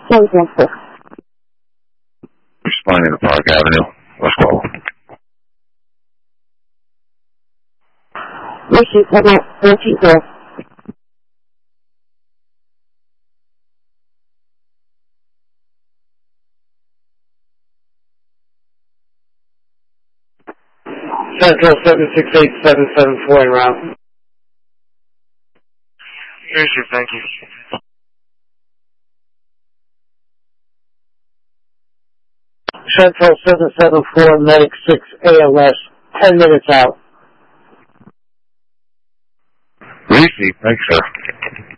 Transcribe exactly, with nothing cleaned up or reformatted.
Responding to Park Avenue. Let's go. Lucy, come out. fourteen-four. Central seven six eight seven seven four en route. Here's your thank you. Central seven seven four, Medic six A L S, ten minutes out. Lucy, thanks, sir.